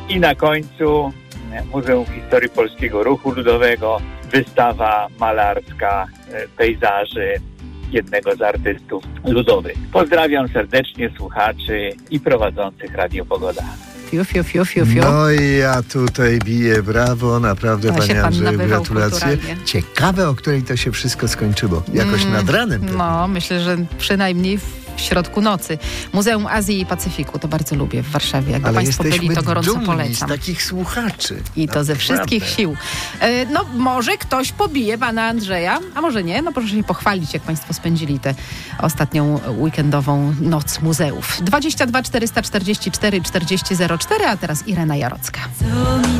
I na końcu Muzeum Historii Polskiego Ruchu Ludowego, wystawa malarska pejzaży jednego z artystów ludowych. Pozdrawiam serdecznie słuchaczy i prowadzących Radio Pogoda. Fiu, fiu, fiu, fiu, fiu. No i ja tutaj biję brawo, naprawdę panie Andrzeju, gratulacje. Kulturalnie. Ciekawe, o której to się wszystko skończyło. Jakoś nad ranem pewnie. No, myślę, że przynajmniej w środku nocy. Muzeum Azji i Pacyfiku, to bardzo lubię w Warszawie. Jakby państwo byli, to gorąco dumni polecam. z takich słuchaczy. I to ze wszystkich sił. No, może ktoś pobije pana Andrzeja, a może nie. No proszę się pochwalić, jak państwo spędzili tę ostatnią weekendową noc muzeów. 22 444 40 04, a teraz Irena Jarocka.